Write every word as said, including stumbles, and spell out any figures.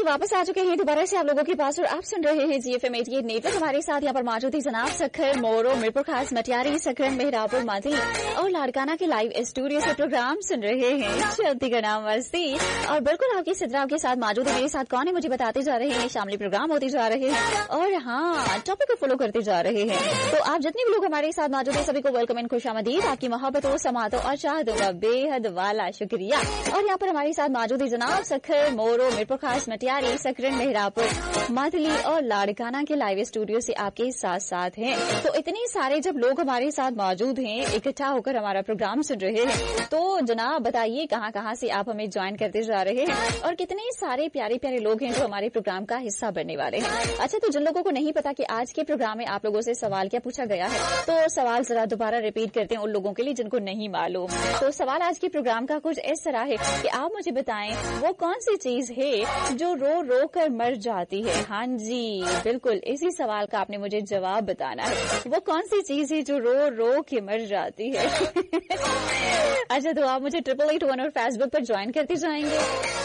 वापस आ चुके हैं दोबारा से आप लोगों के पास और आप सुन रहे हैं जीएफएम अठासी नेटवर्क। हमारे साथ यहाँ पर मौजूद है जनाब सखर, मोरो, मीरपुर खास, मटियारी, सकरन, मेहरापुर, मादली और लाड़काना के लाइव स्टूडियो से प्रोग्राम सुन रहे हैं चलती का नाम मस्ती। और बिल्कुल आपकी सिद्रा आपके साथ मौजूद है। मेरे साथ कौन है मुझे बताते जा रहे हैं, शामली प्रोग्राम होते जा रहे हैं और हाँ टॉपिक को फॉलो करते जा रहे हैं। तो आप जितने भी लोग हमारे साथ मौजूद है सभी को वेलकम एंड खुशामदीद। आपकी मोहब्बतों, समातों और चाहतों का बेहद वाला शुक्रिया। और यहाँ पर हमारे साथ मौजूद है जनाब सखर, मोरो, मीरपुर खास, मटियारी, सकरन, मेहरापुर, मादली और लाड़काना के लाइव स्टूडियो से आपके साथ साथ हैं। तो इतने सारे जब लोग हमारे साथ मौजूद हैं, इकट्ठा होकर हमारा प्रोग्राम सुन रहे हैं, तो जनाब बताइए कहाँ कहाँ से आप हमें ज्वाइन करते जा रहे हैं और कितने सारे प्यारे प्यारे लोग हैं जो हमारे प्रोग्राम का हिस्सा बनने वाले हैं। अच्छा, तो जिन लोगों को नहीं पता कि आज के प्रोग्राम में आप लोगों से सवाल क्या पूछा गया है, तो सवाल जरा दोबारा रिपीट करते हैं उन लोगों के लिए जिनको नहीं मालूम। तो सवाल आज के प्रोग्राम का कुछ इस तरह है कि आप मुझे बताएं वो कौन सी चीज है जो रो रो कर मर जाती है। हाँ जी, बिल्कुल इसी सवाल का आपने मुझे जवाब बताना है। वो कौन सी चीज है जो रो रो के मर जाती है। अच्छा, तो आप मुझे ट्रिपल एट वन और फेसबुक पर ज्वाइन करते जाएंगे